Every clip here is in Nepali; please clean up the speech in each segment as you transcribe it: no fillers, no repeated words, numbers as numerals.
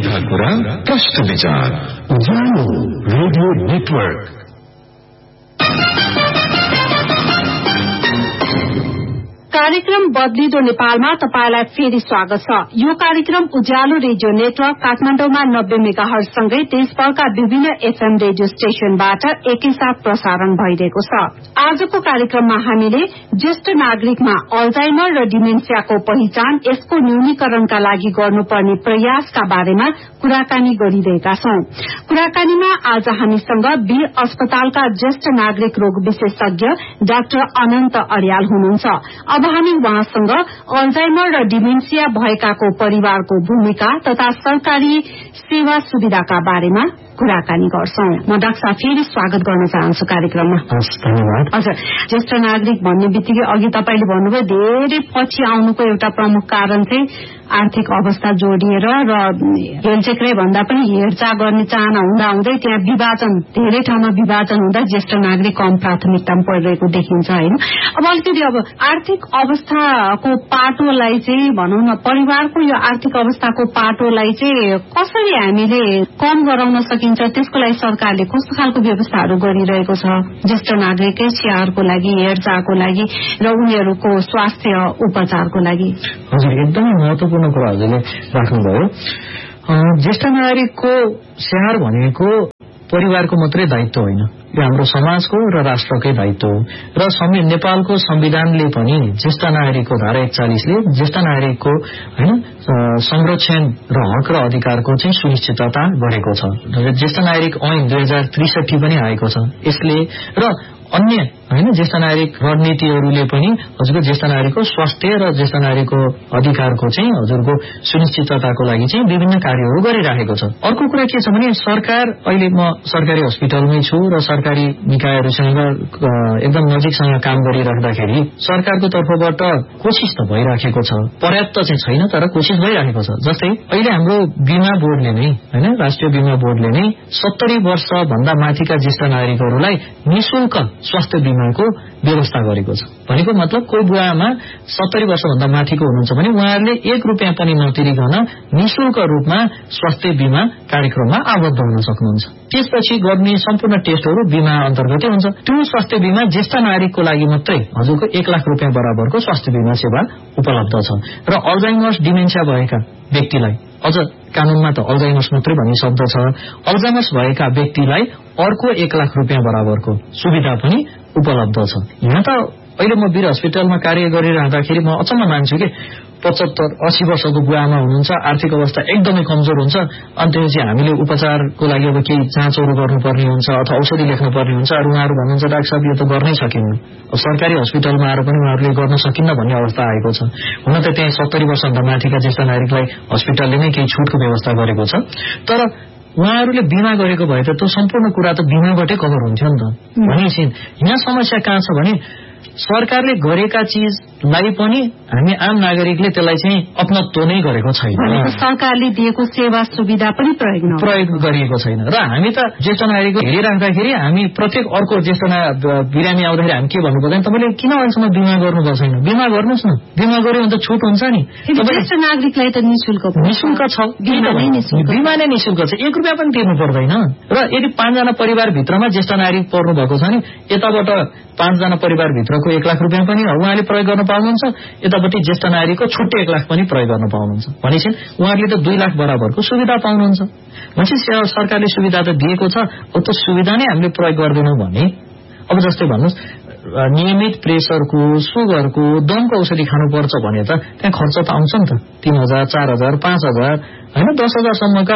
सीधा कुरा प्रश्न विचार उज्यालो रेडियो नेटवर्क। कार्यक्रम बदलिदो नेपालमा तपाईलाई फेरि स्वागत छ। यो कार्यक्रम उज्यालो रेडियो नेटवर्क काठमाडौँमा 90 मेगाहर्ज सँगै देशभरका विभिन्न एफएम रेडियो स्टेशनबाट एकैसाथ प्रसारण भइरहेको छ। आजको कार्यक्रममा हामीले ज्येष्ठ नागरिकमा अल्जाइमर र डिमेन्सियाको पहिचान, यसको न्यूनीकरणका लागि गर्नुपर्ने प्रयासका बारेमा कुराकानी गरिरहेका छौं। कुराकानीमा आज हामीसँग वीर अस्पतालका ज्येष्ठ नागरिक रोग विशेषज्ञ डाक्टर अनन्त अर्याल हुनुहुन्छ। अब हामी उहाँसँग अल्जाइमर र डिमेन्सिया भएकाको परिवारको भूमिका तथा सरकारी सेवा सुविधाका बारेमा कुराकानी गर्छौं। म डाक्टर साहब फेरि स्वागत गर्न चाहन्छु कार्यक्रममा। धन्यवाद। हजुर, ज्येष्ठ नागरिक भन्ने बित्तिकै अघि तपाईले भन्नुभयो धेरै पछि आउनुको एउटा प्रमुख कारण चाहिँ आर्थिक अवस्था जोडिएर र हेलचेक्रै भन्दा पनि हेरचाह गर्ने चाहना हुँदाहुँदै त्यहाँ विभाजन, धेरै ठाउँमा विभाजन हुँदा ज्येष्ठ नागरिक कम प्राथमिकतामा परिरहेको देखिन्छ होइन। अब अलिकति अब आर्थिक अवस्थाको पाटोलाई चाहिँ भनौँ न, परिवारको यो आर्थिक अवस्थाको पाटोलाई चाहिँ कसरी हामीले कम गराउन सकिन्छ, त्यसको लागि सरकारले कस्तो खालको व्यवस्थाहरू गरिरहेको छ ज्येष्ठ नागरिकै स्याहारको लागि, हेरचाहको लागि र उनीहरूको स्वास्थ्य उपचारको लागि? हजुर, एकदमै महत्वपूर्ण कुरा हजुरले राख्नुभयो। ज्येष्ठ नागरिकको स्याहार भनेको परिवारको मात्रै दायित्व होइन, यो हाम्रो समाजको र राष्ट्रकै दायित्व हो। र नेपालको संविधानले पनि ज्येष्ठ नागरिकको धारा 41ले ज्येष्ठ नागरिकको हैन संरक्षण र हक र अधिकारको चाहिँ सुनिश्चितता गरेको छ। ज्येष्ठ नागरिक ऐन 2063 पनि आएको छ। यसले र अन्य हैन ज्येष्ठ नागरिक रणनीतिहरूले पनि हजुरको ज्येष्ठ नागरिकको स्वास्थ्य र ज्येष्ठ नागरिकको अधिकारको चाहिँ हजुरको सुनिश्चितताको लागि चाहिँ विभिन्न कार्यहरू गरिरहेको छ। अर्को कुरा के छ भने सरकार, अहिले म सरकारी हस्पिटलमै छु र सरकारी निकायहरूसँग एकदम नजिकसँग काम गरिराख्दाखेरि सरकारको तर्फबाट कोशिश त भइराखेको छ, पर्याप्त चाहिँ छैन तर कोशिश भइरहेको छ। जस्तै अहिले हाम्रो बीमा बोर्डले नै हैन, राष्ट्रिय बीमा बोर्डले नै 70 वर्ष भन्दा माथिका ज्येष्ठ नागरिकहरूलाई निशुल्क स्वास्थ्य बीमाको व्यवस्था गरेको छ। भनेको मतलब कोही बुवामा 70 वर्षभन्दा माथिको हुनुहुन्छ भने उहाँहरूले 1 रुपियाँ पनि नतिरिकन निशुल्क रूपमा स्वास्थ्य बीमा कार्यक्रममा आबद्ध हुन सक्नुहुन्छ। त्यसपछि गर्ने सम्पूर्ण टेस्टहरू बीमा अन्तर्गतै हुन्छ। त्यो स्वास्थ्य बीमा ज्येष्ठ नागरिकको लागि मात्रै हजुरको 1 लाख रुपियाँ बराबरको स्वास्थ्य बीमा सेवा उपलब्ध छ। र अल्जाइमर्स डिमेन्सिया भएका व्यक्तिलाई, अझ कानूनमा त अल्जाइमर्स मात्रै भन्ने शब्द छ, अल्जाइमर्स भएका व्यक्तिलाई अर्को 1 लाख रुपियाँ बराबरको सुविधा पनि उपलब्ध छ। यहाँ त अहिले म वीर हस्पिटलमा कार्य गरिरहँदाखेरि म अचम्म मान्छु कि 75-80 वर्षको बुवामा हुनुहुन्छ, आर्थिक अवस्था एकदमै कमजोर हुन्छ, अनि त्यसपछि हामीले उपचारको लागि अब केही जाँचहरू गर्नुपर्ने हुन्छ अथवा औषधि लेख्नुपर्ने हुन्छ। अरू उहाँहरू भन्नुहुन्छ डाक्टर साहब यो त गर्नै सकिन्न, सरकारी हस्पिटलमा आएर पनि उहाँहरूले गर्न सकिन्न भन्ने अवस्था आएको छ। हुन त त्यहाँ 70 वर्षभन्दा माथिका ज्येष्ठ नागरिकलाई हस्पिटलले नै केही छुटको व्यवस्था गरेको छ, तर उहाँहरूले बीमा गरेको भए त त्यो सम्पूर्ण कुरा त बीमाबाटै कभर हुन्थ्यो नि त। भनेपछि यहाँ समस्या कहाँ छ भने सरकारले गरेका चिजलाई पनि हामी आम नागरिकले त्यसलाई चाहिँ अपनत्व नै गरेको छैन। सरकारले दिएको सेवा सुविधा पनि प्रयोग गरिएको छैन। र हामी त ज्येष्ठ नागरिकको हेरिराख्दाखेरि हामी प्रत्येक अर्को ज्येष्ठ बिरामी आउँदाखेरि हामी के भन्नु पर्दैन, तपाईँले किन अहिलेसम्म बीमा गर्नुभएको छैन, बीमा गर्नुहोस् न, बीमा गर्यो भने त छुट हुन्छ नि। ज्येष्ठ नागरिकलाई त निशुल्क छ, बीमा नै निशुल्क छ, 1 रुपियाँ पनि तिर्नु पर्दैन। र यदि 5 जना परिवारभित्रमा ज्येष्ठ नागरिक पर्नु भएको छ नि, यताबाट 5 जना परिवारभित्रको 1 लाख रुपियाँ पनि उहाँले प्रयोग गर्न पाउनुहुन्छ, यतापट्टि ज्येष्ठ नागरिकको छुट्टै 1 लाख पनि प्रयोग गर्न पाउनुहुन्छ। भनेपछि उहाँहरूले त 2 लाख बराबरको सुविधा पाउनुहुन्छ। भनेपछि सरकारले सुविधा त दिएको छ, अब त्यो सुविधा नै हामीले प्रयोग गर्दैनौँ भने, अब जस्तै भन्नुहोस् नियमित प्रेसरको, सुगरको, दमको औषधि खानुपर्छ भने त त्यहाँ खर्च त आउँछ नि त, 3000, 4000, 5000 हैन 10,000 सम्मका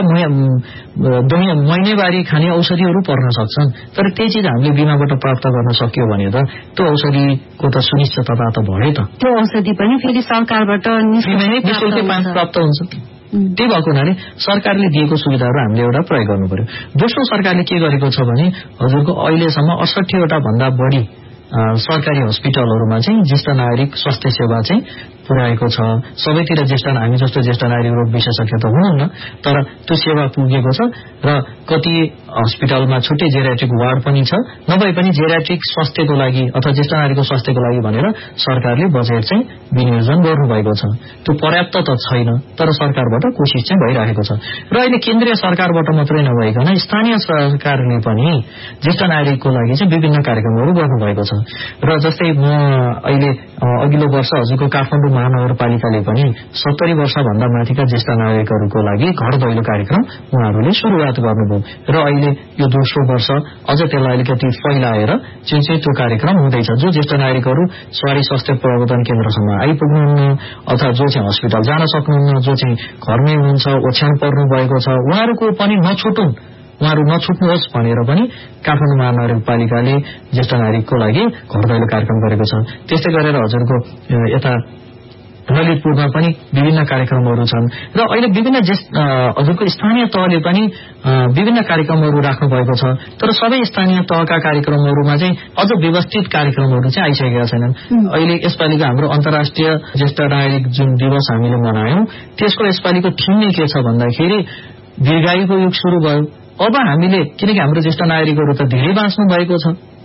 महिनावारी खाने औषधिहरू पर्न सक्छन्। तर त्यही चिज हामीले बीमाबाट प्राप्त गर्न सक्यो भने त त्यो औषधिको त सुनिश्चितता त भयो त। त्यो औषधि पनि फेरि सरकारबाट निशुल्कै प्राप्त हुन्छ। त्यही भएको हुनाले सरकारले दिएको सुविधाहरू हामीले एउटा प्रयोग गर्नु पर्यो। दोस्रो, सरकारले के गरेको छ भने हजुरको अहिलेसम्म 68 वटा भन्दा बढी सरकारी हस्पिटलहरूमा चाहिँ ज्येष्ठ नागरिक स्वास्थ्य सेवा चाहिँ पुर्याएको छ। सबैतिर हामी जस्तो ज्येष्ठ नारी रोग विशेषज्ञ त हुनुहुन्न, तर त्यो सेवा पुगेको छ र कति हस्पिटलमा छुट्टै जेरियाट्रिक वार्ड पनि छ, नभए पनि जेरियाट्रिक स्वास्थ्यको लागि अथवा ज्येष्ठ नारीको स्वास्थ्यको लागि भनेर सरकारले बजेट चाहिँ विनियोजन गर्नुभएको छ। त्यो पर्याप्त त छैन, तर सरकारबाट कोसिस चाहिँ भइरहेको छ। र अहिले केन्द्रीय सरकारबाट मात्रै नभइकन स्थानीय सरकारले पनि ज्येष्ठ नारीको लागि चाहिँ विभिन्न कार्यक्रमहरू गर्नुभएको छ। र जस्तै म अहिले अघिल्लो वर्ष हजुरको काठमाडौँ महानगरपालिकाले पनि 70 वर्षभन्दा माथिका ज्येष्ठ नागरिकहरूको लागि घर दैलो कार्यक्रम उहाँहरूले सुरुवात गर्नुभयो र अहिले यो दोस्रो वर्ष अझ त्यसलाई अलिकति फैलाएर चाहिँ त्यो कार्यक्रम हुँदैछ। जो ज्येष्ठ नागरिकहरू सवारी स्वास्थ्य प्रवर्धन केन्द्रसम्म आइपुग्नुहुन्न अथवा जो चाहिँ हस्पिटल जान सक्नुहुन्न, जो चाहिँ घरमै हुनुहुन्छ, ओछ्यान पर्नु भएको छ, उहाँहरूको पनि उहाँहरू नछुट्नुहोस् भनेर पनि काठमाडौँ महानगरपालिकाले ज्येष्ठ नागरिकको लागि घर दैलो कार्यक्रम गरेको छ। त्यस्तै गरेर हजुरको यता ललितपुरमा पनि विभिन्न कार्यक्रमहरू छन् र अहिले विभिन्न हजुरको स्थानीय तहले पनि विभिन्न कार्यक्रमहरू राख्नु भएको छ। तर सबै स्थानीय तहका कार्यक्रमहरूमा चाहिँ अझ व्यवस्थित कार्यक्रमहरू चाहिँ आइसकेका छैनन्। अहिले यसपालिको हाम्रो अन्तर्राष्ट्रिय ज्येष्ठ नागरिक जुन दिवस हामीले मनायौं, त्यसको यसपालिको थीम नै के छ भन्दाखेरि दीर्घायुको युग सुरु भयो। अब हामीले, किनकि हाम्रो ज्येष्ठ नागरिकहरू त धेरै बाँच्नु भएको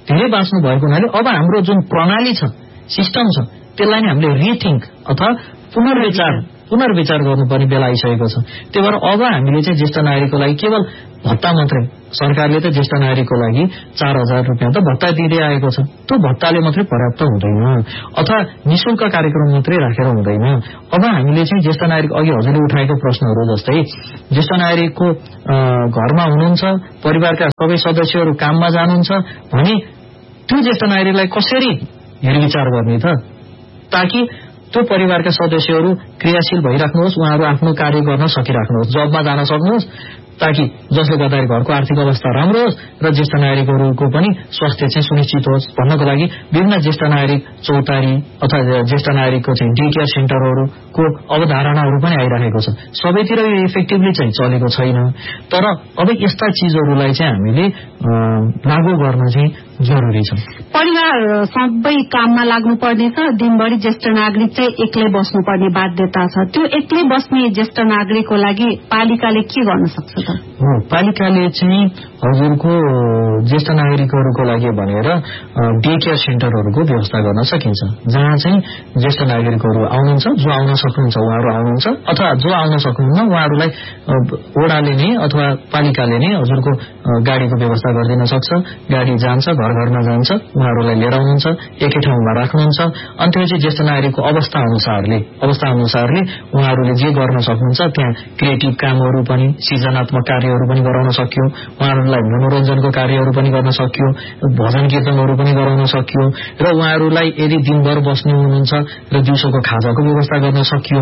हुनाले अब हाम्रो जुन प्रणाली छ, सिस्टम छ, त्यसलाई नै हामीले रिथिंक अथवा पुनर्विचार गर्नुपर्ने बेला आइसकेको छ। त्यही भएर अब हामीले चाहिँ ज्येष्ठ नागरिकको लागि केवल भत्ता मात्रै, सरकारले त ज्येष्ठ नागरिकको लागि 4000 रुपियाँ त भत्ता दिँदै आएको छ, त्यो भत्ताले मात्रै पर्याप्त हुँदैन अथवा निशुल्क कार्यक्रम मात्रै राखेर हुँदैन। अब हामीले चाहिँ ज्येष्ठ नागरिक, अघि हजुरले उठाएको प्रश्नहरू जस्तै ज्येष्ठ नागरिकको घरमा हुनुहुन्छ, परिवारका सबै सदस्यहरू काममा जानुहुन्छ भने त्यो ज्येष्ठ नागरिकलाई कसरी हेरविचार गर्ने त, ताकि त्यो परिवारका सदस्यहरू क्रियाशील भइराख्नुहोस्, उहाँहरू आफ्नो कार्य गर्न सकिराख्नुहोस्, जबमा जान सक्नुहोस्, ताकि जसले गर्दाखेरि घरको आर्थिक अवस्था राम्रो होस् र ज्येष्ठ नागरिकहरूको पनि स्वास्थ्य चाहिँ सुनिश्चित होस् भन्नको लागि विभिन्न ज्येष्ठ नागरिक चौतारी अथवा ज्येष्ठ नागरिकको चाहिँ डे केयर सेन्टरहरूको अवधारणाहरू पनि आइरहेको छ। सबैतिर यो इफेक्टिभली चाहिँ चलेको छैन, तर अब यस्ता चिजहरूलाई चाहिँ हामीले लागू गर्न चाहिँ जरुरी छ। परिवार सबै काममा लाग्नुपर्ने छ, दिनभरि ज्येष्ठ नागरिक चाहिँ एक्लै बस्नुपर्ने बाध्यता छ। त्यो एक्लै बस्ने ज्येष्ठ नागरिकको लागि पालिकाले के गर्न सक्छ त? पालिकाले चाहिँ हजुरको ज्येष्ठ नागरिकहरूको लागि भनेर डे केयर सेन्टरहरूको व्यवस्था गर्न सकिन्छ, जहाँ चाहिँ ज्येष्ठ नागरिकहरू आउनुहुन्छ, जो आउन सक्नुहुन्छ उहाँहरू आउनुहुन्छ, अथवा जो आउन सक्नुहुन्न उहाँहरूलाई वडाले नै अथवा पालिकाले नै हजुरको गाडीको व्यवस्था गरिदिन सक्छ। गाडी जान्छ, घर घरमा जान्छ, उहाँहरूलाई लिएर आउनुहुन्छ, एकै ठाउँमा राख्नुहुन्छ। अनि त्यसपछि ज्येष्ठ नागरिकको अवस्था अनुसारले उहाँहरूले जे गर्न सक्नुहुन्छ त्यहाँ क्रिएटिभ कामहरू पनि, सृजनात्मक कार्यहरू पनि गराउन सकियो, उहाँहरूलाई मनोरञ्जनको कार्यहरू पनि गर्न सकियो, भजन कीर्तनहरू पनि गराउन सकियो र उहाँहरूलाई यदि दिनभर बस्ने हुनुहुन्छ र दिउँसोको खाजाको व्यवस्था गर्न सकियो,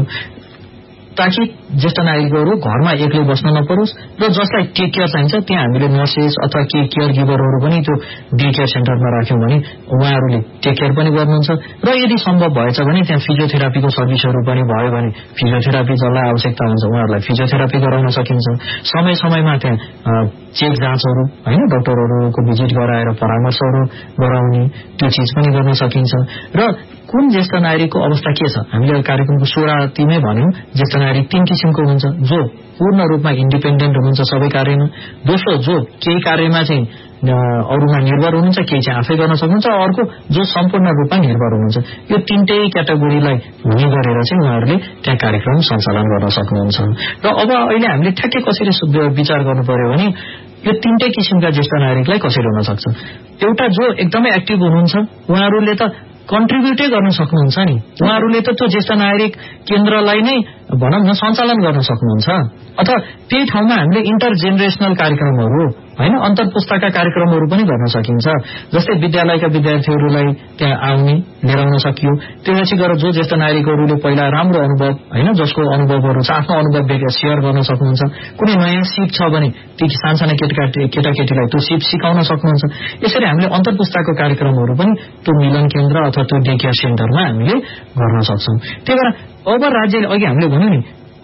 ताकि ज्येष्ठ नागरिकहरू घरमा एक्लै बस्न नपरोस् र जसलाई टेक केयर चाहिन्छ त्यहाँ हामीले नर्सेस अथवा केयर गिभरहरू पनि त्यो डे केयर सेन्टरमा राख्यौं भने उहाँहरूले टेक केयर पनि गर्नुहुन्छ र यदि सम्भव भएछ भने त्यहाँ फिजियोथेरापीको सर्भिसहरू पनि भयो भने फिजियोथेरापी जसलाई आवश्यकता हुन्छ उहाँहरूलाई फिजियोथेरापी गराउन सकिन्छ। समय समयमा त्यहाँ चेक जाँचहरू हैन, डाक्टरहरूको भिजिट गराएर परामर्शहरू गराउने त्यो चिज पनि गर्न सकिन्छ। र कुन ज्येष्ठ नागरिकको अवस्था के छ, हामीले कार्यक्रमको सुरुवातीमै भन्यौं ज्येष्ठ नागरिक 3 किसिमको हुन्छ, जो पूर्ण रूपमा इन्डिपेन्डेन्ट हुनुहुन्छ सबै कार्यमा, दोस्रो जो केही कार्यमा चाहिँ अरूमा निर्भर हुनुहुन्छ, केही चाहिँ आफै गर्न सक्नुहुन्छ, अर्को जो सम्पूर्ण रूपमा निर्भर हुनुहुन्छ। यो 3टै क्याटेगोरीलाई हुने गरेर चाहिँ उहाँहरूले त्यहाँ कार्यक्रम सञ्चालन गर्न सक्नुहुन्छ। र अब अहिले हामीले ठ्याक्कै कसरी विचार गर्नु पर्यो भने यो 3टै किसिमका ज्येष्ठ नागरिकलाई कसरी हुन सक्छ। एउटा जो एकदमै एक्टिभ हुनुहुन्छ उहाँहरूले त कन्ट्रिब्युटै गर्न सक्नुहुन्छ नि, उहाँहरूले त त्यो ज्येष्ठ नागरिक केन्द्रलाई नै भनौं न सञ्चालन गर्न सक्नुहुन्छ, अथवा त्यही ठाउँमा हामीले इन्टरजेनरेसनल कार्यक्रमहरू हैन, अन्तर पुस्ताका कार्यक्रमहरू पनि गर्न सकिन्छ। जस्तै विद्यालयका विद्यार्थीहरूलाई त्यहाँ आउने लिएर आउन सकियो। त्यसपछि गएर जो ज्येष्ठ नागरिकहरूले पहिला राम्रो अनुभव हैन, जसको अनुभवहरू छ आफ्नो अनुभव सेयर गर्न सक्नुहुन्छ। कुनै नयाँ सिप छ भने ती सानसाना केटाकेटीलाई त्यो सिप सिकाउन सक्नुहुन्छ। यसरी हामीले अन्तर पुस्ताको कार्यक्रमहरू पनि त्यो मिलन केन्द्र अथवा त्यो डे केयर सेन्टरमा हामीले गर्न सक्छौं। त्यही भएर अब राज्यले, अघि हामीले भन्यौं नि,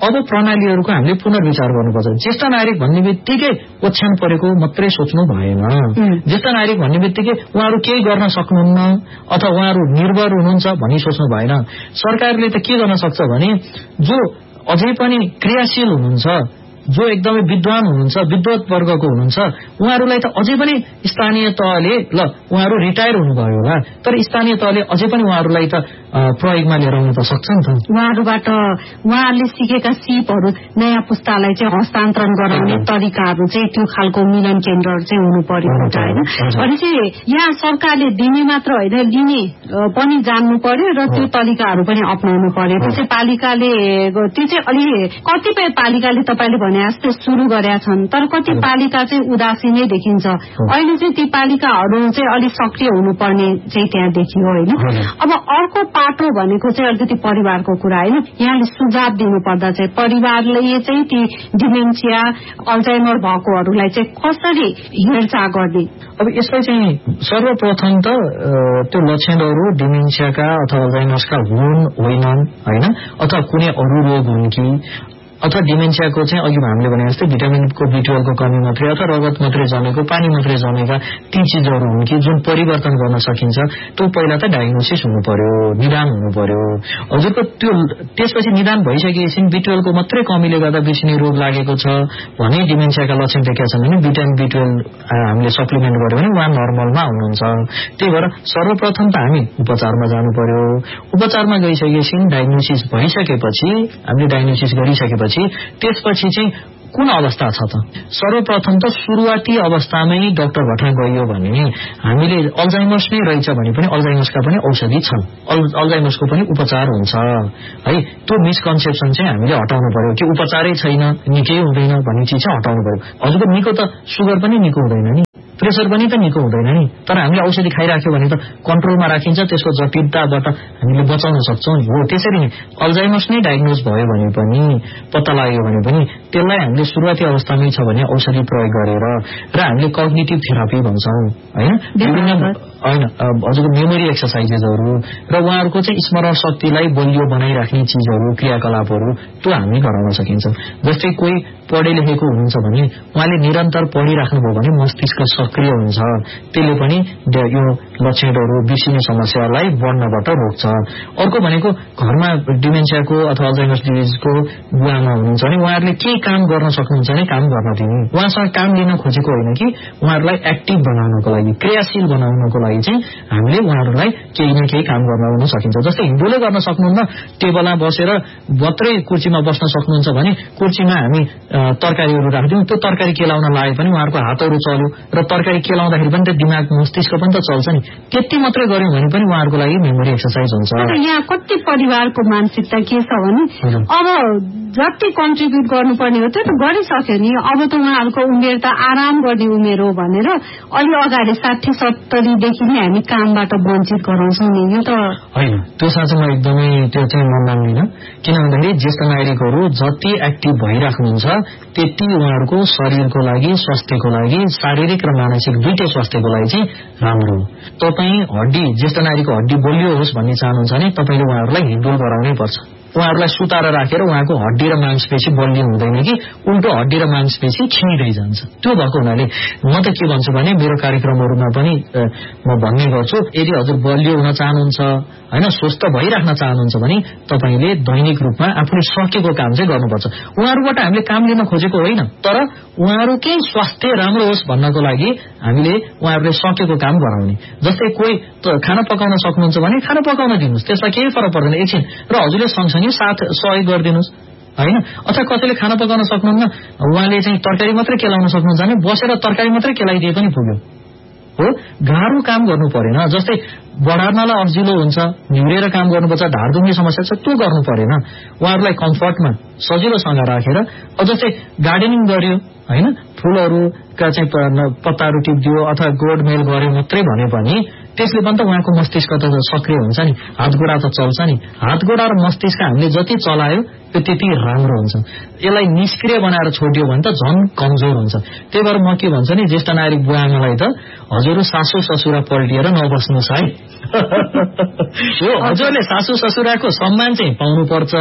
अब प्रणालीहरूको हामीले पुनर्विचार गर्नुपर्छ। ज्येष्ठ नागरिक भन्ने बित्तिकै ओछ्यान परेको मात्रै सोच्नु भएन। ज्येष्ठ नागरिक भन्ने बित्तिकै उहाँहरू केही गर्न सक्नुहुन्न अथवा उहाँहरू निर्भर हुनुहुन्छ भनी सोच्नु भएन। सरकारले त के गर्न सक्छ भने जो अझै पनि क्रियाशील हुनुहुन्छ, जो एकदमै विद्वान हुनुहुन्छ, विद्वत वर्गको हुनुहुन्छ, उहाँहरूलाई त अझै पनि स्थानीय तहले उहाँहरू रिटायर हुनुभयो होला, तर स्थानीय तहले अझै पनि उहाँहरूलाई त प्रयोगमा लिएर आउन त सक्छ नि त। उहाँहरूबाट उहाँहरूले सिकेका सिपहरू नयाँ पुस्तालाई चाहिँ हस्तान्तरण गराउने तरिकाहरू चाहिँ त्यो खालको मिलन केन्द्रहरू चाहिँ हुनु पर्यो होइन। भनेपछि यहाँ सरकारले दिने मात्र होइन, लिने पनि जान्नु पर्यो र त्यो तरिकाहरू पनि अप्नाउनु पर्यो। त्यसै पालिकाले त्यो चाहिँ अलि कतिपय पालिकाले तपाईँले भने जस्तो सुरु गरेका छन्, तर कति पालिका चाहिँ उदासीनै देखिन्छ। अहिले चाहिँ ती पालिकाहरू चाहिँ अलिक सक्रिय हुनुपर्ने चाहिँ त्यहाँ देखियो होइन। अब अर्को पाटो भनेको चाहिँ अलिकति परिवारको कुरा होइन। यहाँले सुझाव दिनुपर्दा चाहिँ परिवारले चाहिँ ती डिमेन्सिया अल्जाइमर भएकोहरूलाई चाहिँ कसरी हेरचाह गर्ने? अब यसलाई चाहिँ सर्वप्रथम त त्यो लक्षणहरू डिमेन्सियाका अथवा अल्जाइमर्सका हुन् होइनन् होइन, अथवा कुनै अरू रोग हुन् कि अथवा डिमेन्सियाको चाहिँ अघि हामीले भने जस्तै भिटामिनको B12 को कमी मात्रै अथवा रगत मात्रै जमेको, पानी मात्रै जमेका ती चीजहरू हुन् कि जुन परिवर्तन गर्न सकिन्छ। त्यो पहिला त डायग्नोसिस हुनु पर्यो, निदान हुनु पर्यो हजुरको। त्यो त्यसपछि निदान भइसकेपछि B12 को मात्रै कमीले गर्दा बिस्ने रोग लागेको छ भने डिमेन्सियाका लक्षण देखिएका छन् भने भिटामिन B12 हामीले सप्लिमेन्ट गर्यो भने उहाँ नर्मलमा आउनुहुन्छ। त्यही भएर सर्वप्रथम त हामी उपचारमा जानु पर्यो। उपचारमा गइसकेपछि डायग्नोसिस भइसकेपछि हामीले डायग्नोसिस गरिसकेपछि त्यसपछि चाहिँ कुन अवस्था छ त? सर्वप्रथम त सुरुवाती अवस्थामै डाक्टर भट्टा गइयो भने हामीले अल्जाइमर्स नै रहेछ भने पनि अल्जाइमर्सका पनि औषधि छन्, अल्जाइमर्सको पनि उपचार हुन्छ है। त्यो मिसकन्सेप्सन चाहिँ हामीले हटाउनु पर्यो कि उपचारै छैन निकै हुँदैन भन्ने चिज चाहिँ हटाउनु पर्यो। हजुरको निको त सुगर पनि निको हुँदैन नि, प्रेसर पनि त निको हुँदैन नि, तर हामीले औषधि खाइराख्यो भने त कन्ट्रोलमा राखिन्छ, त्यसको जटिलताबाट हामीले बचाउन सक्छौँ नि। हो त्यसरी नै अल्जाइमर्स नै डायग्नोज भयो भने पनि, पत्ता लाग्यो भने पनि त्यसलाई हामीले सुरुवाती अवस्थामै छ भने औषधि प्रयोग गरेर र हामीले कग्निटिभ थेरापी भन्छौँ होइन, विभिन्न होइन हजुरको मेमोरी एक्सर्साइजेसहरू र उहाँहरूको चाहिँ स्मरण शक्तिलाई बलियो बनाइराख्ने चिजहरू क्रियाकलापहरू त्यो हामी गराउन सकिन्छ। जस्तै कोही पढे लेखेको हुनुहुन्छ भने उहाँले निरन्तर पढिराख्नुभयो भने मस्तिष्क सक्रिय हुन्छ, त्यसले पनि यो लक्षणहरू बिर्सिने समस्यालाई बढ्नबाट रोक्छ। अर्को भनेको घरमा डिमेन्सियाको अथवा अल्जाइमर्स डिजिजको बुवामा हुनुहुन्छ भने उहाँहरूले केही काम गर्न सक्नुहुन्छ भने काम गर्न दिने, उहाँसँग काम लिन खोजेको होइन कि उहाँहरूलाई एक्टिभ बनाउनको लागि, क्रियाशील बनाउनको लागि चाहिँ हामीले उहाँहरूलाई केही न केही काम गर्न सकिन्छ। जस्तै हिन्दूले गर्न सक्नुहुन्न, टेबलमा बसेर मात्रै कुर्सीमा बस्न सक्नुहुन्छ भने कुर्सीमा हामी तरकारीहरू राखिदिउँ, त्यो तरकारी केलाउन लागे पनि उहाँहरूको हातहरू चल्यो र तरकारी केलाउँदाखेरि पनि त दिमाग मस्तिष्क पनि त चल्छ नि। त्यति मात्रै गर्यौँ भने पनि उहाँहरूको लागि मेमोरी एक्सर्साइज हुन्छ। यहाँ कति परिवारको मानसिकता के छ भने अब जति कन्ट्रिब्युट गर्नुपर्ने हो त्यो त गरिसक्यो नि, अब त उहाँहरूको उमेर त आराम गर्ने उमेर हो भनेर अलि अगाडि 60-70 देखि नै हामी कामबाट वञ्चित गराउँछौँ नि। यो त होइन, त्यो साँच्चै म एकदमै त्यो चाहिँ मन मान्दिनँ। किन भन्दाखेरि ज्येष्ठ नागरिकहरू जति एक्टिभ भइराख्नुहुन्छ त्यति उहाँहरूको शरीरको लागि, स्वास्थ्यको लागि, शारीरिक र मानसिक दुईटै स्वास्थ्यको लागि चाहिँ राम्रो हो। तपाईँ हड्डी ज्येष्ठ नागरिकको हड्डी बलियो होस् भन्ने चाहनुहुन्छ भने तपाईँले उहाँहरूलाई हिँडडुल गराउनै पर्छ। उहाँहरूलाई सुताएर राखेर उहाँको हड्डी र मांसपेशी बलियो हुँदैन कि उल्टो हड्डी र मांसपेशी छिँदै जान्छ। त्यो भएको हुनाले म त के भन्छु भने मेरो कार्यक्रमहरूमा पनि म भन्ने गर्छु, यदि हजुर बलियो हुन चाहनुहुन्छ होइन, स्वस्थ भइराख्न चाहनुहुन्छ भने तपाईँले दैनिक रूपमा आफूले सकेको काम चाहिँ गर्नुपर्छ। उहाँहरूबाट हामीले काम लिन खोजेको होइन, तर उहाँहरूकै स्वास्थ्य राम्रो होस् भन्नको लागि हामीले उहाँहरूले सकेको काम गराउने। जस्तै कोही खाना पकाउन सक्नुहुन्छ भने खाना पकाउन दिनुहोस्, त्यसलाई केही फरक पर्दैन एकछिन, र हजुरले सँगसँगै साथ सहयोग गरिदिनुहोस् होइन। अथवा कसैले खाना पकाउन सक्नुहुन्न, उहाँले चाहिँ तरकारी मात्रै केलाउन सक्नुहुन्छ भने बसेर तरकारी मात्रै केलाइदिए पनि पुग्यो हो। गाह्रो काम गर्नु परेन। जस्तै बढार्नलाई अल्झिलो हुन्छ, निहुरेर काम गर्नुपर्छ, ढाड दुख्ने समस्या छ, त्यो गर्नु परेन। उहाँहरूलाई कम्फर्टमा सजिलोसँग राखेर जस्तै गार्डनिङ गर्यो होइन, फुलहरूका चाहिँ पत्ताहरू टिपिदियो अथवा गोडमेल गर्यो मात्रै भने पनि त्यसले पनि त उहाँको मस्तिष्क त सक्रिय हुन्छ नि, हातगोडा त चल्छ नि। हातगोडा र मस्तिष्क हामीले जति चलायो त्यो त्यति राम्रो हुन्छ। यसलाई निष्क्रिय बनाएर छोडियो भने त झन् कमजोर हुन्छ। त्यही भएर म के भन्छु नि, ज्येष्ठ नागरिक बुवाआमालाई त हजुरहरू सासू ससुरा पल्टिएर नबस्नुहोस् है। हो हजुरले सासू ससुराको सम्मान चाहिँ पाउनुपर्छ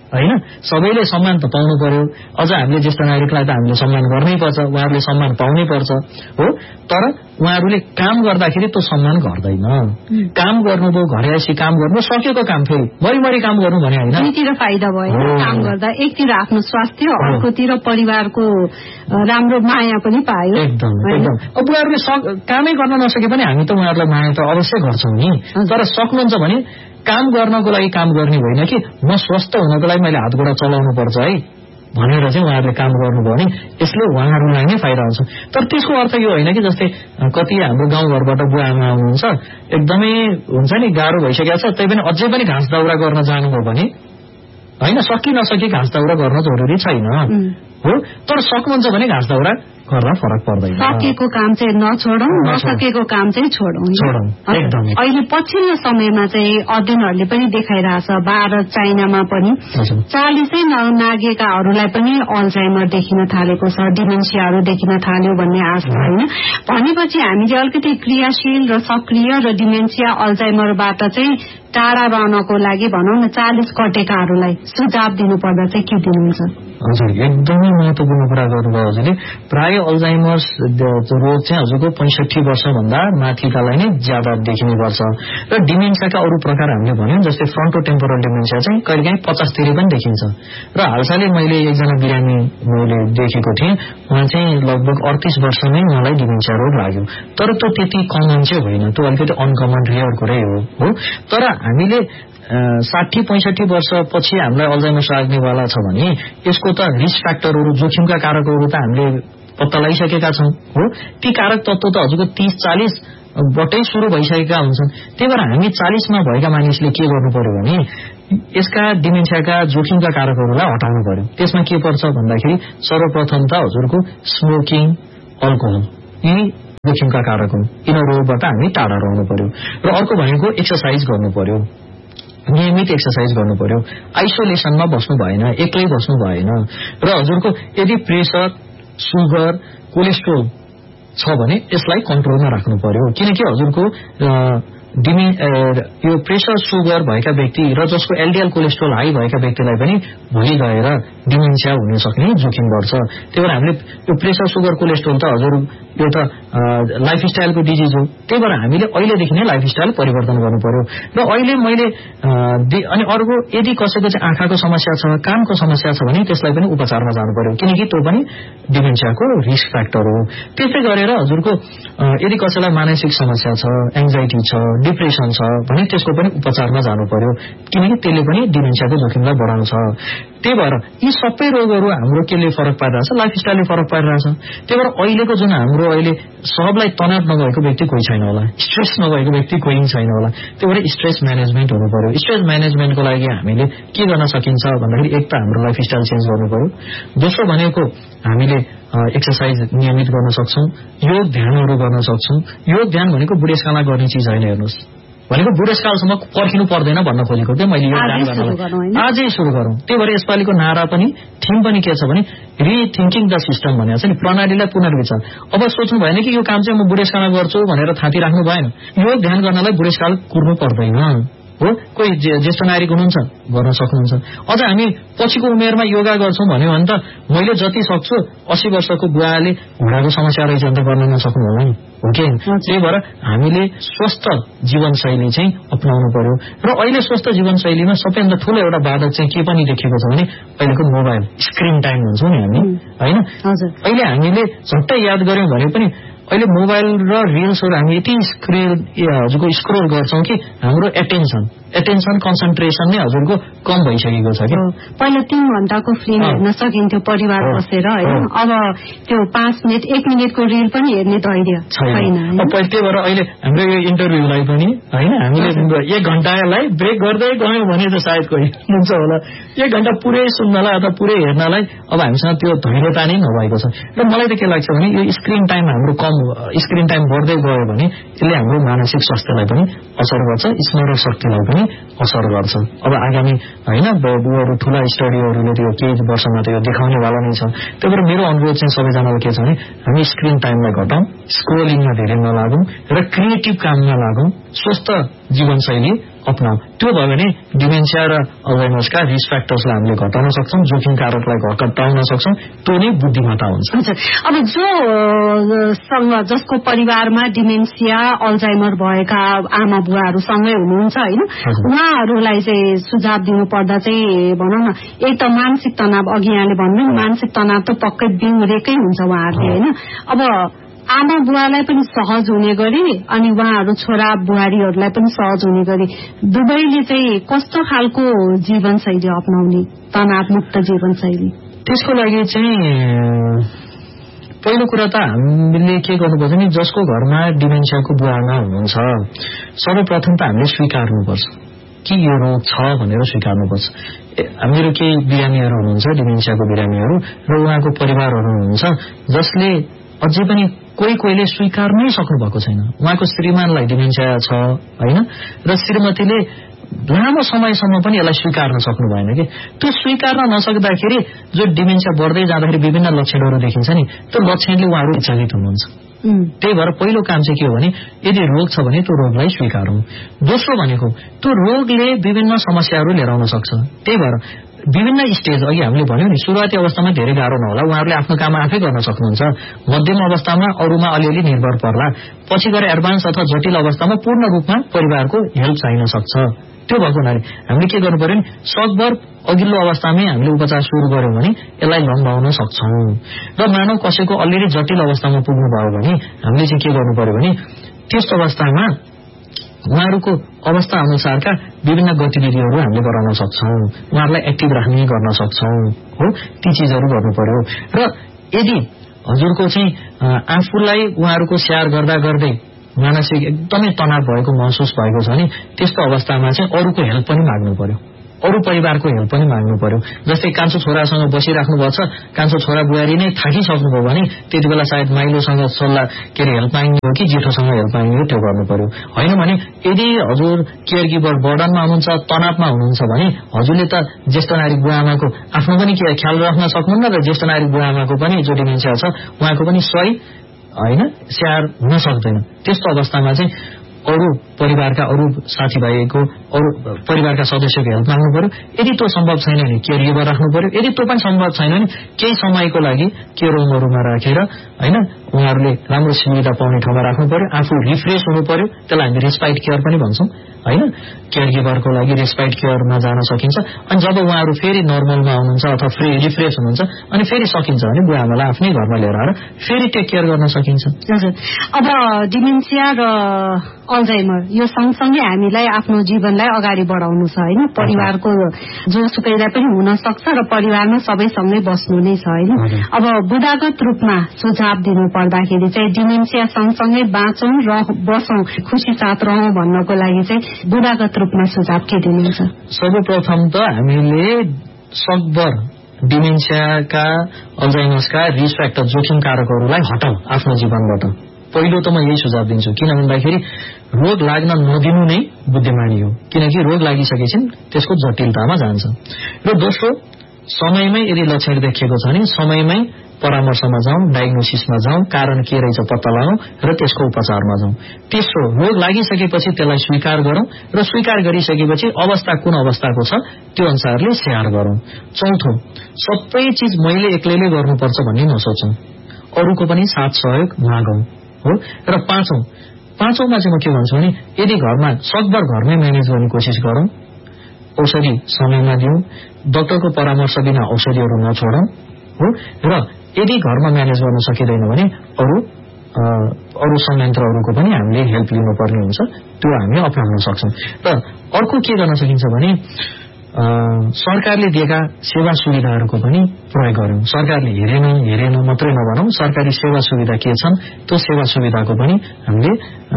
होइन सबैले सम्मान त पाउनु पर्यो अझ हामीले ज्येष्ठ नागरिकलाई त हामीले सम्मान गर्नै पर्छ उहाँहरूले सम्मान पाउनै पर्छ हो तर उहाँहरूले काम गर्दाखेरि त्यो सम्मान गर्दैन काम गर्नुभयो घरे आएपछि काम गर्नु सकेको काम फेरि मरिमरि काम गर्नु भने होइन दुईतिर फाइदा भयो काम गर्दा एकतिर आफ्नो स्वास्थ्य अर्कोतिर परिवारको राम्रो माया पनि पायो एकदम अब उहाँहरूले कामै गर्न नसके पनि हामी त उहाँहरूलाई माया त अवश्य गर्छौँ नि तर सक्नुहुन्छ भने काम गर्नको लागि काम गर्ने होइन कि म स्वस्थ हुनको लागि मैले हात गोडा चलाउनु पर्छ है भनेर चाहिँ उहाँहरूले काम गर्नुभयो भने यसले उहाँहरूलाई नै फाइदा हुन्छ तर त्यसको अर्थ यो होइन कि जस्तै कति हाम्रो गाउँघरबाट बुवा आमा हुनुहुन्छ एकदमै हुन्छ नि गाह्रो भइसकेको छ त्यही पनि अझै पनि घाँस दाउरा गर्न जानुभयो भने होइन सकि नसकी घाँस दाउरा गर्न जरुरी छैन हो तर सक्नुहुन्छ भने घाँस दाउरा गर्दा फरक पर्दैन सकेको काम चाहिँ नछोडौं नसकेको काम चाहिँ छोडौं अहिले पछिल्लो समयमा चाहिँ अध्ययनहरूले पनि देखाइरहेछ भारत चाइनामा पनि 40 नागेकाहरूलाई पनि अल्जाइमर देखिन थालेको छ डिमेन्सियाहरू देखिन थाल्यो भन्ने आश होइन भनेपछि हामीले अलिकति क्रियाशील र सक्रिय र डिमेन्सिया अल्जाइमरबाट चाहिँ टाढा रहनको लागि भनौं न 40 कटेकाहरूलाई सुझाव दिनुपर्दा चाहिँ के दिनुहुन्छ हजुर एकदमै महत्वपूर्ण कुरा गर्नुभयो हजुरले प्राय अल्जाइमर्स रोग चाहिँ हजुरको 65 वर्षभन्दा माथिकालाई नै ज्यादा देखिने गर्छ र डिमेन्सियाका अरू प्रकार हामीले भन्यौं जस्तै फ्रन्टोटेम्पोरल डिमेन्सिया चाहिँ कहिलेकाहीँ 50 तिर पनि देखिन्छ र हालसालै मैले एकजना बिरामी मैले देखेको थिएँ उहाँ चाहिँ लगभग 38 वर्षमै उहाँलाई डिमेन्सिया रोग लाग्यो तर त्यो त्यति कमन चाहिँ होइन त्यो अलिकति अनकमन रेयर कुरै हो तर हामीले 60-65 वर्षपछि हामीलाई अल्जाइमर लाग्नेवाला छ भने यसको त रिस्क फ्याक्टरहरू जोखिमका कारकहरू त हामीले पत्ता लगाइसकेका छौं हो ती कारक तत्व त हजुरको 30-40 बाटै सुरु भइसकेका हुन्छन् त्यही भएर हामी 40 मा भएका मानिसले के गर्नु पर्यो भने यसका डिमेन्सियाका जोखिमका कारकहरूलाई हटाउनु पर्यो त्यसमा के पर्छ भन्दाखेरि सर्वप्रथम त हजुरको स्मोकिङ अल्कोहल यी जोखिमका कारक हुन् यिनीहरूबाट हामी टाढा रहनु पर्यो र अर्को भनेको एक्सरसाइज गर्नु पर्यो नियमित एक्सरसाइज गर्नु पर्यो आइसोलेसनमा बस्नु भएन एक्लै बस्नु भएन र हजुरको यदि प्रेसर सुगर कोलेस्ट्रोल छ भने यसलाई कन्ट्रोलमा राख्नु पर्यो किनकि हजुरको यो प्रेसर सुगर भएका व्यक्ति र जसको एलडिएल कोलेस्ट्रोल हाई भएका व्यक्तिलाई पनि भोलि गएर डिमेन्सिया हुन सक्ने जोखिम बढ्छ त्यही भएर हामीले यो प्रेसर सुगर कोलेस्ट्रोल त हजुर यो त लाइफस्टाइलको डिजिज हो त्यही भएर हामीले अहिलेदेखि नै लाइफस्टाइल परिवर्तन गर्नु पर्यो र अहिले मैले अनि अर्को यदि कसैको चाहिँ आँखाको समस्या छ कानको समस्या छ भने त्यसलाई पनि उपचारमा जानु पर्यो किनकि त्यो पनि डिमेन्सियाको रिस्क फ्याक्टर हो त्यसै गरेर हजुरको यदि कसैलाई मानसिक समस्या छ एङ्जाइटी छ डिप्रेसन छ भने त्यसको पनि उपचारमा जानु पर्यो किनकि त्यसले पनि डिमेन्सियाको जोखिमलाई बढाउँछ त्यही भएर यी सबै रोगहरू हाम्रो केले फरक पारिरहेछ लाइफस्टाइलले फरक पारिरहेछ त्यही भएर अहिलेको जुन हाम्रो अहिले सबलाई तनाव नभएको व्यक्ति कोही छैन होला स्ट्रेस नभएको व्यक्ति कोही छैन होला त्यही भएर स्ट्रेस म्यानेजमेन्ट हुनु पर्यो स्ट्रेस म्यानेजमेन्टको लागि हामीले के गर्न सकिन्छ भन्दाखेरि एक त हाम्रो लाइफस्टाइल चेन्ज गर्नु पर्यो दोस्रो भनेको हामीले एक्सरसाइज नियमित गर्न सक्छौं योग ध्यानहरू गर्न सक्छौं योग ध्यान भनेको बुढेसकालमा गर्ने चिज होइन हेर्नुहोस् भनेको बुढेसकालसम्म पर्खिनु पर्दैन भन्न खोजेको थिएँ मैले यो ध्यान गर्नलाई आजै सुरु गरौं त्यही भएर यसपालिको नारा पनि थीम पनि के छ भने रिथिंकिङ द सिस्टम भनेको छ नि प्रणालीलाई पुनर्विचार अब सोच्नु भएन कि यो काम चाहिँ म बुढेसकालमा गर्छु भनेर थाती राख्नु भएन योग ध्यान गर्नलाई बुढेसकाल कुर्नु पर्दैन हो कोही ज्येष्ठ नागरिक हुनुहुन्छ गर्न सक्नुहुन्छ अझ हामी पछिको उमेरमा योगा गर्छौं भन्यो भने त मैले जति सक्छु 80 वर्षको बुवाले घुँडाको समस्या रहेछ भने त गर्न नसक्नु होला नि हो कि त्यही भएर हामीले स्वस्थ जीवनशैली चाहिँ अपनाउनु पर्यो र अहिले स्वस्थ जीवनशैलीमा सबैभन्दा ठूलो एउटा बाधक चाहिँ के पनि देखेको छ भने अहिलेको मोबाइल स्क्रिन टाइम भन्छौं नि हामी हैन अहिले हामीले झट्टै याद गर्यौं भने पनि अहिले मोबाइल र रिल्सहरू हामी यति हजुरको स्क्रोल गर्छौं कि हाम्रो एटेन्सन कन्सन्ट्रेसन नै हजुरको कम भइसकेको छ कि पहिला 3 घण्टाको फिल्म हेर्न सकिन्थ्यो परिवार बसेर हैन अब त्यो 5 मिनेट 1 मिनेटको रिल पनि हेर्ने धैर्य छैन त्यही भएर अहिले हाम्रो यो इन्टरभ्यूलाई पनि हैन हामीले 1 घण्टालाई ब्रेक गर्दै गयौं भने त सायद कोही हुन्छ होला 1 घण्टा पुरै सुन्नलाई अथवा पुरै हेर्नलाई अब हामीसँग त्यो धैर्यता नै नभएको छ र मलाई त के लाग्छ भने यो स्क्रिन टाइम हाम्रो स्क्रिन टाइम बढ्दै गयो भने यसले हाम्रो मानसिक स्वास्थ्यलाई पनि असर गर्छ स्मरण शक्तिलाई पनि असर गर्छ अब आगामी हैन बुवाहरू ठूला स्टडीहरूले त्यो केही वर्षमा त यो देखाउने वाला नै छ त्यही भएर मेरो अनुरोध चाहिँ सबैजनालाई के छ भने हामी स्क्रिन टाइमलाई घटाउँ स्क्रोलिङमा धेरै नलागौं र क्रिएटिभ काममा लागौं स्वस्थ जीवनशैली अपनाऊ। त्यो भयो भने डिमेन्सिया र अल्जाइमर्सका रिस्क फ्याक्टर्सलाई हामीले घटाउन सक्छौं, जोखिम कारकलाई घटाउन सक्छौं। त्यो नै बुद्धिमत्ता हुन्छ। अब जसको परिवारमा डिमेन्सिया अल्जाइमर भएका आमा बुवाहरूसँगै हुनुहुन्छ होइन, उहाँहरूलाई चाहिँ सुझाव दिनु पर्दा चाहिँ भनौँ न, एक त मानसिक तनाव, अघि यहाँले भन्नु मानसिक तनाव त पक्कै बिउरेकै हुन्छ उहाँहरूले होइन। अब आमा बुवालाई पनि सहज हुने गरी अनि उहाँहरू छोरा बुहारीहरूलाई पनि सहज हुने गरी दुवैले चाहिँ कस्तो खालको जीवनशैली अपनाउने, तनावमुक्त जीवनशैली? त्यसको लागि चाहिँ पहिलो कुरा त हामीले के गर्नुपर्छ भने जसको घरमा डिमेन्सियाको बुवाआमा हुनुहुन्छ सर्वप्रथम त हामीले स्वीकार्नुपर्छ कि यो रोग छ भनेर स्वीकार्नुपर्छ। मेरो केही बिरामीहरू हुनुहुन्छ, डिमेन्सियाको बिरामीहरू, र उहाँको परिवारहरू हुनुहुन्छ जसले अझै पनि कोहीले स्वीकार नै सक्नु भएको छैन। उहाँको श्रीमानलाई डिमेन्सिया छ होइन, र श्रीमतीले लामो समयसम्म पनि यसलाई स्वीकार्न सक्नु भएन कि। त्यो स्वीकार्न नसक्दाखेरि जो डिमेन्सिया बढ्दै जाँदाखेरि विभिन्न लक्षणहरू देखिन्छ नि, त्यो लक्षणले उहाँहरू विचलित हुनुहुन्छ। त्यही भएर पहिलो काम चाहिँ के हो भने यदि रोग छ भने त्यो रोगलाई स्वीकारौं। दोस्रो भनेको त्यो रोगले विभिन्न समस्याहरू लिएर आउन सक्छ। त्यही भएर विभिन्न स्टेज, अघि हामीले भन्यौं नि, सुरुवाती अवस्थामा धेरै गाह्रो नहोला, उहाँहरूले आफ्नो काम आफै गर्न सक्नुहुन्छ। मध्यम अवस्थामा अरूमा अलिअलि निर्भर पर्ला, पछि गएर एडभान्स अथवा जटिल अवस्थामा पूर्ण रूपमा परिवारको हेल्प चाहिन सक्छ। त्यो भएको हुनाले हामीले के गर्नु पर्यो भने सकभर अघिल्लो अवस्थामै हामीले उपचार सुरु गर्यौं भने यसलाई लम्बाउन सक्छौं। र मानव कसैको अलरेडी जटिल अवस्थामा पुग्नु भयो भने हामीले चाहिँ के गर्नु पर्यो भने त्यस अवस्थामा उहाँहरूको अवस्था अनुसारका विभिन्न गतिविधिहरू हामीले गराउन सक्छौं, उहाँहरूलाई एक्टिभ राख्ने गर्न सक्छौं हो, ती चीजहरू गर्नु पर्यो। र यदि हजुरको चाहिँ आफूलाई उहाँहरूको स्याहार गर्दा गर्दै मानसिक एकदमै तनाव भएको महसुस भएको छ भने त्यस्तो अवस्थामा चाहिँ अरूको हेल्प पनि माग्नु पर्यो, अरू परिवारको हेल्प पनि माग्नु पर्यो। जस्तै कान्छो छोरासँग बसिराख्नु भएको छ, कान्छो छोरा बुहारी नै थाकिसक्नुभयो भने त्यति बेला सायद माइलोसँग सल्लाह हेल्प माग्ने हो कि जेठोसँग हेल्प माग्ने हो, त्यो गर्नु पर्यो। होइन भने यदि हजुर केयर गिभर बर्डनमा हुनुहुन्छ, तनावमा हुनुहुन्छ भने हजुरले त ज्येष्ठ नागरिक बुवाआमाको आफ्नो पनि ख्याल राख्न सक्नुहुन्न र ज्येष्ठ नागरिक बुवाआमाको पनि जो डिमेन्सिया छ उहाँको पनि सही होइन स्याहार हुन सक्दैन। त्यस्तो अवस्थामा चाहिँ अरू परिवारका अरू साथीभाइको अरू परिवारका सदस्यको हेल्प माग्नु पर्यो। यदि त्यो सम्भव छैन भने केयर गिभर राख्नु पर्यो। यदि त्यो पनि सम्भव छैन भने केही समयको लागि केयर होमहरूमा राखेर होइन उहाँहरूले राम्रो सुविधा पाउने ठाउँमा राख्नु पर्यो, आफू रिफ्रेश हुनु पर्यो। त्यसलाई हामी रेस्पाइट केयर पनि भन्छौं होइन। केयर गिभरको लागि रेस्पाइट केयरमा जान सकिन्छ। अनि जब उहाँहरू फेरि नर्मलमा हुनुहुन्छ अथवा रिफ्रेश हुनुहुन्छ अनि फेरि सकिन्छ भने बुवाआमालाई आफ्नै घरमा लिएर आएर फेरि टेक केयर गर्न सकिन्छ। हजुर, अब डिमेन्सिया र अल्जाइमर यो सँगसँगै हामीलाई आफ्नो जीवनलाई अगाडि बढाउनु छ होइन। परिवारको जोसुकैलाई पनि हुन सक्छ र परिवारमा सबैसँगै बस्नु नै छ होइन। अब बुढागत रूपमा सुझाव दिनु पर्दाखेरि चाहिँ डिमेन्सिया सँगसँगै बाँचौं र बसौं, खुसी साथ रहौं भन्नको लागि चाहिँ बुढागत रूपमा सुझाव के दिनुहुन्छ? सर्वप्रथम त हामीले सकभर डिमेन्सियाका अल्जाइमर्सका रिस्क फ्याक्टर जोखिम कारकहरूलाई हटाऊ आफ्नो जीवनबाट। पहिलो त म यही सुझाव दिन्छु, किन भन्दाखेरि रोग लाग्न नदिनु नै बुद्धिमानी हो, किनकि रोग लागिसकेपछि त्यसको जटिलतामा जान्छ। र दोस्रो, समयमै यदि लक्षण देखिएको छ भने समयमै परामर्शमा जाउँ, डायग्नोसिसमा जाउँ, कारण के रहेछ पत्ता लगाउँ र त्यसको उपचारमा जाउँ। तेस्रो, रोग लागिसकेपछि त्यसलाई स्वीकार गरौँ र स्वीकार गरिसकेपछि अवस्था कुन अवस्थाको छ त्यो अनुसारले स्याहार गरौँ। चौथो, सबै चीज मैले एक्लैले गर्नुपर्छ भन्ने नसोचौँ, अरूको पनि साथ सहयोग मागौँ हो। र पाँचौंमा चाहिँ म के भन्छु भने यदि घरमा सकभर घरमै म्यानेज गर्ने कोसिस गरौँ, औषधि समयमा दिउँ, डाक्टरको परामर्श बिना औषधिहरू नछोडौँ हो। र यदि घरमा म्यानेज गर्न सकिँदैन भने अरू संयन्त्रहरूको पनि हामीले हेल्प लिनुपर्ने हुन्छ, त्यो हामी अपनाउन सक्छौँ। र अर्को के गर्न सकिन्छ भने सरकारले दिएका सेवा सुविधाहरूको पनि प्रयोग गरौँ। सरकारले हेरेन मात्रै नभनौँ, सरकारी सेवा सुविधा के छन् त्यो सेवा सुविधाको पनि हामीले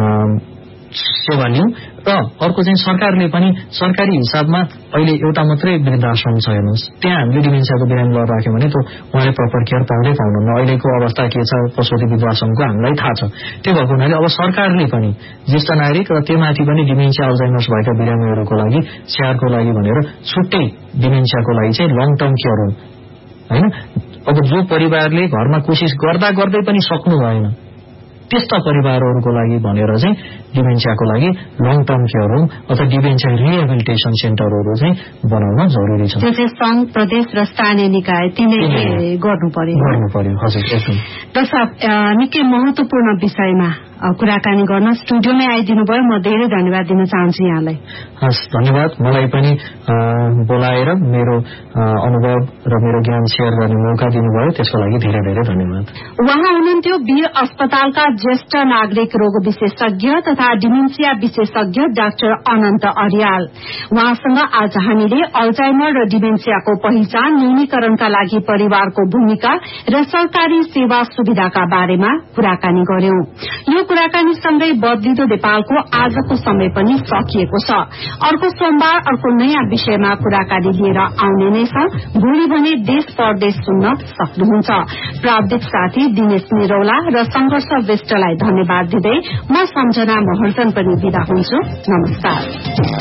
सेवा लिउँ। र अर्को चाहिँ सरकारले पनि सरकारी हिसाबमा अहिले एउटा मात्रै वृद्धाश्रम छ हेर्नुहोस्, त्यहाँ हामीले डिमेन्सियाको बिरामी लिएर राख्यौँ भने त्यो उहाँले प्रपर केयर पाउनुहुन्न। अहिलेको अवस्था के छ पशुपति वृद्धाश्रमको हामीलाई थाहा छ। त्यो भएको हुनाले अब सरकारले पनि ज्येष्ठ नागरिक र त्योमाथि पनि डिमेन्सिया अल्जाइमर्स भएका बिरामीहरूको लागि स्याहारको लागि भनेर छुट्टै डिमेन्सियाको लागि चाहिँ लङ टर्म केयर हो होइन। अब जो परिवारले घरमा कोसिस गर्दा गर्दै पनि सक्नु भएन त्यस्ता परिवारहरूको लागि भनेर चाहिँ डिमेन्सियाको लागि लङ टर्म केयर होम अथवा डिमेन्सिया रिहेबिलिटेसन सेन्टरहरू चाहिँ बनाउन जरुरी छ। संघ प्रदेश र स्थानीय निकाय तिनीहरूले गर्नु पर्यो। हजुर एकदम। निकै महत्वपूर्ण विषयमा कुराकानी गर्न स्टुडियोमै आइदिनु भयो। म धेरै धन्यवाद दिन चाहन्छु यहाँलाई। हस्, धन्यवाद। मलाई पनि बोलाएर मेरो अनुभव र मेरो ज्ञान शेयर गर्ने मौका दिनुभयो, त्यसको लागि धेरै धेरै धन्यवाद। उहाँ हुनुहुन्थ्यो वीर अस्पतालका ज्येष्ठ नागरिक रोग विशेषज्ञ तथा डिमेन्सिया विशेषज्ञ डाक्टर अनन्त अर्याल। उहाँसँग आज हामीले अल्जाइमर र डिमेन्सियाको पहिचान, न्यूनीकरणका लागि परिवारको भूमिका र सरकारी सेवा सुविधाका बारेमा कुराकानी गर्यौं। यो कुराकानीसँगै बदलिदो नेपालको आजको समय पनि सकिएको छ। अर्को सोमबार अर्को नयाँ विषयमा कुराकानी लिएर आउने नै छ। भोलि भने देश परदेश सुन्न सक्नुहुन्छ। प्राविधिक साथी दिनेश निरौला र संघर्ष विष्टलाई धन्यवाद दिँदै म सम्झना महर्जन पनि बिदा हुन्छु। नमस्कार।